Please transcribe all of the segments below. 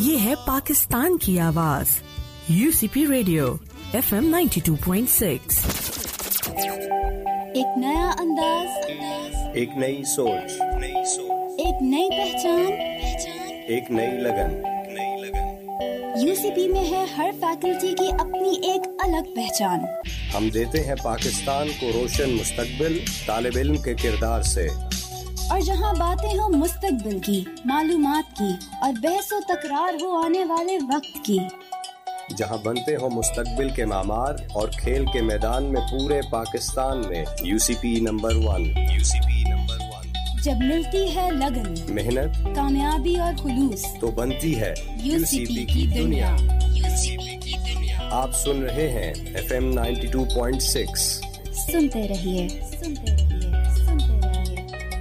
ये है पाकिस्तान की आवाज UCP रेडियो FM 92.6। एक नया अंदाज, एक नई सोच, एक नई पहचान, एक नई लगन। UCP में है हर फैकल्टी की अपनी एक अलग पहचान। हम देते हैं पाकिस्तान को रोशन मुस्तकबिल तालिब इल्म के किरदार से। और जहाँ बातें हो मुस्तकबिल की, मालूमात की और बहसो तकरार हो आने वाले वक्त की, जहाँ बनते हो मुस्तकबिल के मामार और खेल के मैदान में पूरे पाकिस्तान में UCP नंबर 1। जब मिलती है लगन, मेहनत, कामयाबी और खुलूस, तो बनती है UCP की दुनिया। आप सुन रहे हैं FM 92.6। सुनते रहिए, सुनते रहिए, सुनते रहिए।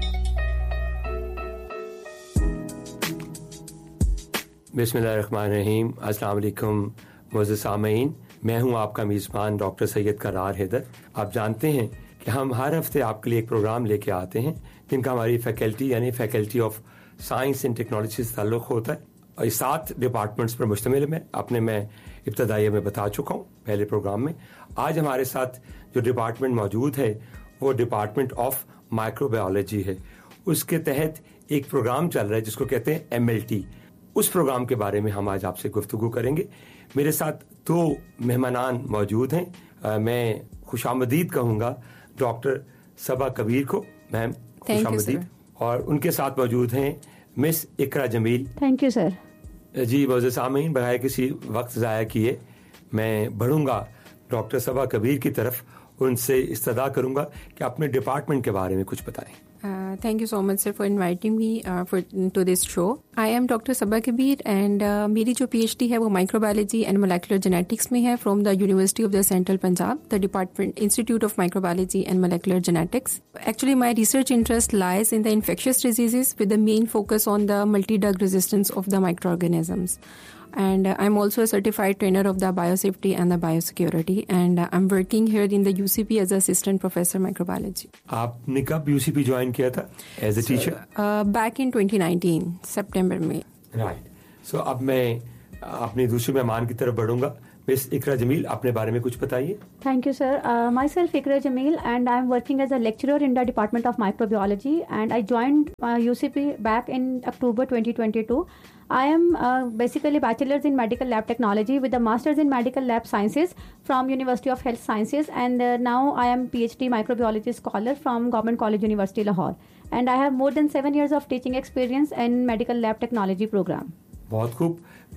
बिस्मिल्लाहिर्रहमानिर्रहीम। अस्सलाम वालेकुम मुअज़्ज़िज़ सामीन, मैं हूं आपका मेज़बान डॉक्टर सैयद करार हैदर। आप जानते हैं कि हम हर हफ्ते आपके लिए एक प्रोग्राम लेके आते हैं जिनका हमारी फैकल्टी यानी faculty of science and technology से ताल्लुक़ होता है और 7 डिपार्टमेंट्स पर मुश्तमिल मैं इब्तदाइया में बता चुका हूँ पहले प्रोग्राम में। आज हमारे साथ जो डिपार्टमेंट मौजूद है वो डिपार्टमेंट ऑफ माइक्रोबायोलॉजी है। उसके तहत एक प्रोग्राम चल रहा है जिसको कहते हैं MLT। उस प्रोग्राम के बारे में हम आज आपसे गुफ्तगू करेंगे। मेरे साथ 2 मेहमानान मौजूद हैं। मैं खुशामदीद कहूँगा डॉक्टर सबा कबीर को। मैम खुशामदीद। और उनके साथ मौजूद हैं miss Iqra Jameel. Thank you sir. जी मुअज़्ज़िज़ सामीन, बगैर किसी वक्त ज़ाया किए मैं बढ़ूँगा डॉक्टर सबा कबीर की तरफ। उनसे इस्तदा करूँगा कि अपने डिपार्टमेंट के बारे में कुछ बताएं। Thank you so much sir for inviting me to this show. I am Dr. Sabaa Kabir and मेरी जो PhD है वो Microbiology and Molecular Genetics में है from the University of the Central Punjab, the Department Institute of Microbiology and Molecular Genetics. Actually my research interest lies in the infectious diseases with the main focus on the multi-drug resistance of the microorganisms. And I'm also a certified trainer of the biosafety and the biosecurity, and I'm working here in the UCP as assistant professor microbiology. आपने कब UCP join किया था as a teacher? Back in 2019 सितंबर में। Right. सो अब मैं अपनी दूसरी मेहमान की तरफ बढ़ूंगा। मिस इकरा जमील, अपने बारे में कुछ बताइए। Thank you sir. Myself Ikra Jamil and I'm working as a lecturer in the Department of Microbiology and I joined UCP back in October 2022. I am basically bachelor's in medical lab technology with a master's in medical lab sciences from University of Health Sciences, and now I am PhD microbiology scholar from Government College University Lahore, and I have more than 7 years of teaching experience in medical lab technology program. बहुत खूब।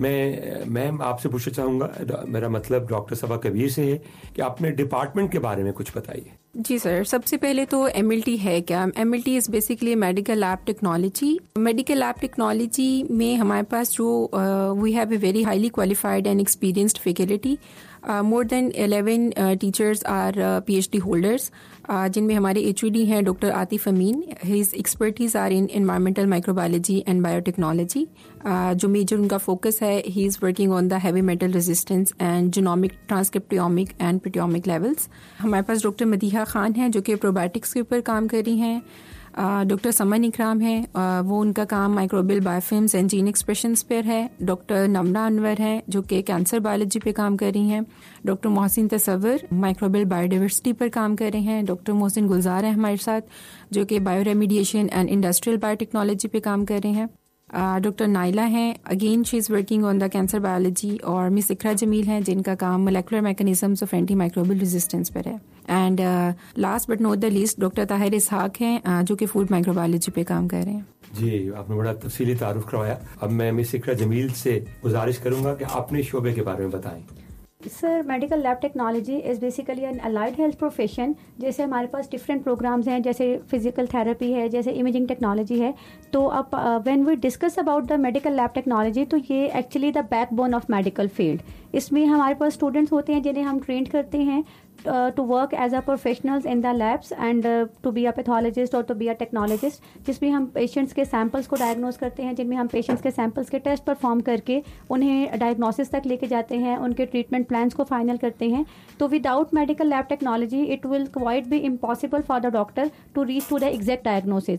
मैं आपसे पूछना चाहूँगा, मेरा मतलब doctor सबा कबीर से है कि अपने डिपार्टमेंट के बारे में कुछ बताइए। जी सर, सबसे पहले तो MLT है क्या? MLT is basically medical lab technology. Medical lab technology में हमारे पास जो we have a very highly qualified and experienced faculty. More than 11 teachers are PhD holders, जिनमें हमारे HOD हैं doctor Atif Amin. His expertise are in environmental microbiology and biotechnology. जो major उनका focus है, he is working on the heavy metal resistance and genomic, transcriptomic and proteomic levels. हमारे पास doctor Madiha Khan हैं जो कि प्रोबायोटिक्स के ऊपर काम कर रही हैं। डॉक्टर समन इकराम हैं, वो उनका काम microbial biofilms and gene expressions पर है। डॉक्टर नमरा अनवर हैं जो कि कैंसर बायोलॉजी पे काम कर रही हैं। डॉक्टर मोहसिन तसव्वुर माइक्रोबियल बायोडाइवर्सिटी पर काम कर रहे हैं। डॉक्टर मोहसिन गुलजार हैं हमारे साथ जो कि bio remediation and industrial biotechnology पे काम कर रहे हैं। डॉक्टर नाइला हैं, again she is working on the cancer biology. और मिस इकरा जमील हैं जिनका काम molecular mechanisms of anti microbial resistance पर है। And last but not the least doctor Tahir इसहाक हैं जो कि फूड माइक्रोबायोलॉजी पे काम कर रहे हैं। जी, आपने बड़ा तफसीली तारुफ करवाया। अब मैं मिस इकरा जमील से गुजारिश करूंगा कि अपने शोबे के बारे में बताएं। Sir, medical lab technology is basically N allied health profession. जैसे हमारे पास डिफरेंट प्रोग्राम्स हैं, जैसे फिजिकल थेरेपी है, जैसे इमेजिंग टेक्नोलॉजी है। तो अब when we discuss about the medical lab technology, तो ये actually the backbone of medical field. इसमें हमारे पास स्टूडेंट्स होते हैं जिन्हें हम ट्रेन करते हैं to work as a professionals in the labs and to be a pathologist or to be a technologist, जिसमें हम पेशेंट्स के सैम्पल्स को डायग्नोज करते हैं, जिनमें हम पेशेंट्स के सैम्पल्स के टेस्ट परफॉर्म करके उन्हें डायग्नोसिस तक लेके जाते हैं, उनके ट्रीटमेंट प्लान्स को फाइनल करते हैं। तो without medical lab technology it will quite B impossible for the doctor to reach to the exact diagnosis.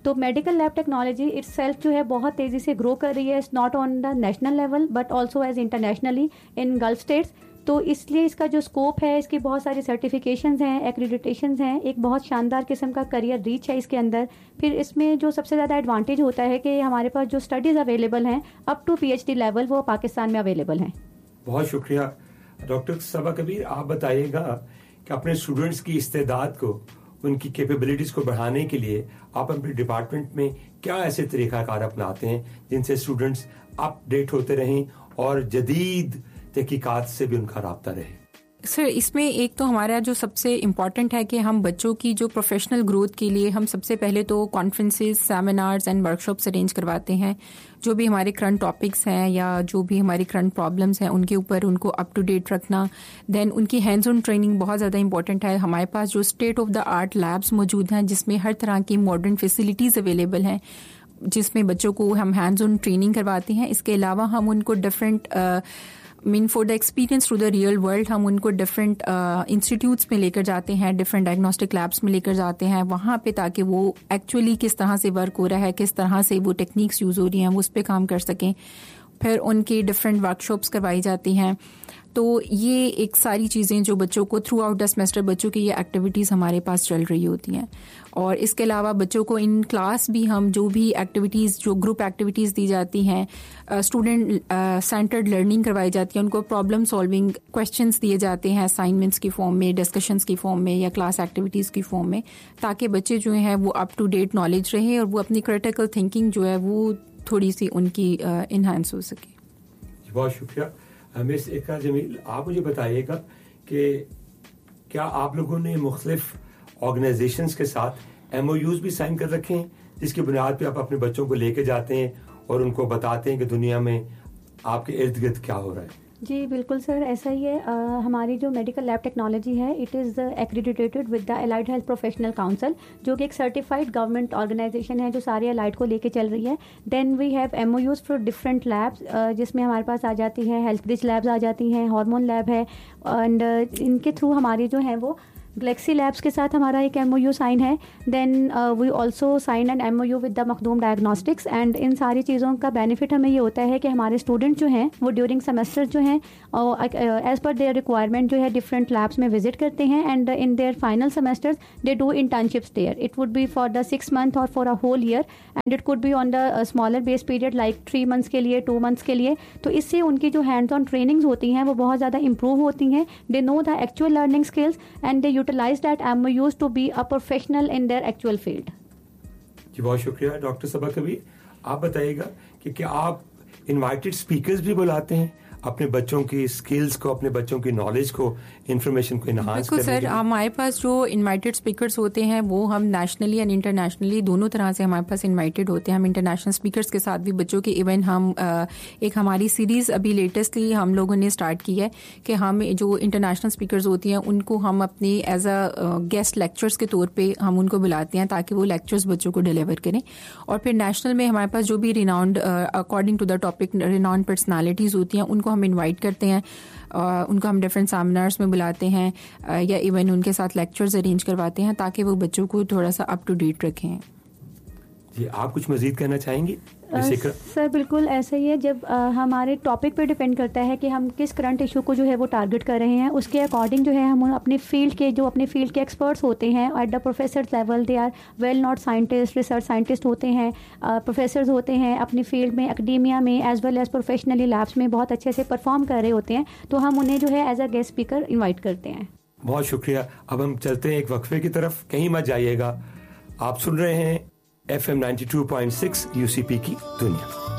تو medical lab technology it self جو ہے بہت تیزی سے گرو کر رہی ہے, not on the national level but also as internationally in golf status. تو اس لیے اس کا جو اسکوپ ہے, اس کی بہت ساری سرٹیفکیشنز ہیں, ایکریڈیٹیشنز ہیں, ایک بہت شاندار قسم کا کریئر ریچ ہے اس کے اندر. پھر اس میں جو سب سے زیادہ ایڈوانٹیج ہوتا ہے کہ ہمارے پاس جو اسٹڈیز اویلیبل ہیں اپ ٹو PhD لیول وہ پاکستان میں اویلیبل ہیں. بہت شکریہ ڈاکٹر صبا کبیر. آپ بتائیے گا کہ اپنے اسٹوڈنٹس کی استعداد کو, ان کی کیپیبلٹیز کو بڑھانے کے لیے آپ اپنے ڈپارٹمنٹ میں کیا ایسے طریقہ کار اپناتے ہیں جن سے اسٹوڈنٹس اپ ڈیٹ ہوتے رہیں اور جدید تحقیقات سے بھی ان کا رابطہ رہے؟ سر اس میں ایک تو ہمارا جو سب سے امپورٹنٹ ہے کہ ہم بچوں کی جو پروفیشنل گروتھ کے لیے ہم سب سے پہلے تو conferences, seminars and workshops arrange کرواتے ہیں. جو بھی ہمارے کرنٹ ٹاپکس ہیں یا جو بھی ہماری کرنٹ پرابلمس ہیں ان کے اوپر ان کو اپ ٹو ڈیٹ رکھنا. دین ان کی ہینڈز آن ٹریننگ بہت زیادہ امپورٹنٹ ہے. ہمارے پاس جو state of the art labs موجود ہیں جس میں ہر طرح کی ماڈرن فیسلٹیز اویلیبل ہیں, جس میں بچوں کو ہم ہینڈز آن ٹریننگ کرواتے ہیں. اس کے علاوہ ہم ان کو different for the experience to the real world ہم ان کو ڈفرینٹ انسٹیٹیوٹس میں لے کر جاتے ہیں, ڈفرینٹ ڈائگنوسٹک لیبس میں لے کر جاتے ہیں وہاں پہ, تاکہ وہ ایکچولی کس طرح سے ورک ہو رہا ہے, کس طرح سے وہ ٹیکنیکس یوز ہو رہی ہیں وہ اس پہ کام کر سکیں. پھر ان کی ڈفرینٹ ورکشاپس کروائی جاتی ہیں. تو یہ ایک ساری چیزیں جو بچوں کو تھرو آؤٹ دا سیمسٹر بچوں کی یہ ایکٹیویٹیز ہمارے پاس چل رہی ہوتی ہیں. اور اس کے علاوہ بچوں کو ان کلاس بھی ہم جو بھی ایکٹیویٹیز, جو گروپ ایکٹیویٹیز دی جاتی ہیں, اسٹوڈنٹ سینٹرڈ لرننگ کروائی جاتی ہے. ان کو پرابلم سالونگ کویشچنس دیے جاتے ہیں اسائنمنٹس کی فارم میں, ڈسکشنس کی فارم میں یا کلاس ایکٹیویٹیز کی فارم میں, تاکہ بچے جو ہیں وہ اپ ٹو ڈیٹ نالج رہیں اور وہ اپنی کریٹیکل تھنکنگ جو ہے وہ تھوڑی سی ان کی انہانس ہو سکے. بہت شکریہ. مس اقرا جمیل, آپ مجھے بتائیے گا کہ کیا آپ لوگوں نے مختلف آرگنائزیشنز کے ساتھ MOUs بھی سائن کر رکھے ہیں جس کی بنیاد پہ آپ اپنے بچوں کو لے کے جاتے ہیں اور ان کو بتاتے ہیں کہ دنیا میں آپ کے ارد گرد کیا ہو رہا ہے؟ جی بالکل سر, ایسا ہی ہے. ہماری جو میڈیکل لیب ٹیکنالوجی ہے it is ایکریڈیٹیڈ with the allied health professional council, جو کہ ایک سرٹیفائڈ گورنمنٹ آرگنائزیشن ہے جو سارے الائڈ کو لے کے چل رہی ہے. دین we have MOUs for different labs, جس میں ہمارے پاس آ جاتی ہے ہیلتھ برج لیبس آ جاتی ہیں, ہارمون لیب ہے, اینڈ ان کے تھرو ہماری جو ہیں وہ گلیکسی لیبس کے ساتھ ہمارا ایک MOU سائن ہے. دین we also sign N MOU with the Makhdoom diagnostics. And ان ساری چیزوں کا بینیفٹ ہمیں یہ ہوتا ہے کہ ہمارے اسٹوڈنٹ جو ہیں وہ ڈیورنگ سیمسٹر جو ہیں ایز پر دیئر ریکوائرمنٹ جو ہے ڈفرینٹ لیبس میں وزٹ کرتے ہیں, and in their final semesters they do internships their. It would be for the 6 month اور for a whole year, and it could be on the smaller base period like 3 months کے لیے, 2 months کے لیے. تو اس سے ان کی جو hands on trainings ہوتی ہیں وہ بہت زیادہ امپروو ہوتی ہیں. دے نو the actual learning skills and they utilise that MOUs to be a professional in their actual field. جی بہت شکریہ. ڈاکٹر صبا کبیر, آپ بتائیے گا کہ کیا آپ انوائٹڈ اسپیکرز بھی بلاتے ہیں اپنے بچوں کی اسکلز کو, اپنے بچوں کی نالج کو, انفارمیشن کو انہانس کرنے کے لیے؟ بالکل سر, ہمارے پاس جو انوائٹڈ اسپیکرز ہوتے ہیں وہ ہم نیشنلی اینڈ انٹرنیشنلی دونوں طرح سے ہمارے پاس انوائٹڈ ہوتے ہیں. ہم انٹرنیشنل اسپیکرز کے ساتھ بھی بچوں کے ایون ہم ایک ہماری سیریز ابھی لیٹسٹلی ہم لوگوں نے اسٹارٹ کی ہے کہ ہم جو انٹرنیشنل اسپیکرز ہوتی ہیں ان کو ہم اپنی ایز اے گیسٹ لیکچرز کے طور پہ ہم ان کو بلاتے ہیں تاکہ وہ لیکچرز بچوں کو ڈیلیور کریں. اور پھر نیشنل میں ہمارے پاس جو بھی renowned according to the topic renowned personalities ہوتی ہیں ان کو ہم انوائٹ کرتے ہیں, ان کو ہم ڈفرینٹ سیمینارز میں بلاتے ہیں یا ایون ان کے ساتھ لیکچرز ارینج کرواتے ہیں تاکہ وہ بچوں کو تھوڑا سا اپ ٹو ڈیٹ رکھیں. جی آپ کچھ مزید کہنا چاہیں گی؟ سر بالکل ایسا ہی ہے, جب ہمارے ٹاپک پہ ڈپینڈ کرتا ہے کہ ہم کس کرنٹ ایشو کو جو ہے وہ ٹارگٹ کر رہے ہیں, اس کے اکارڈنگ جو ہے ہم اپنے فیلڈ کے جو اپنے فیلڈ کے ایکسپرٹس ہوتے ہیں at the professor level, they are well not scientist, research scientist ہوتے ہیں, پروفیسرز ہوتے ہیں اپنی فیلڈ میں, اکیڈیمیا میں as well as professionally labs میں بہت اچھے سے پرفارم کر رہے ہوتے ہیں, تو ہم انہیں جو ہے as a guest speaker invite کرتے ہیں. بہت شکریہ. اب ہم چلتے ہیں ایک وقفے کی طرف, کہیں مت جائیے گا. آپ سن رہے ہیں FM 92.6 UCP کی دنیا.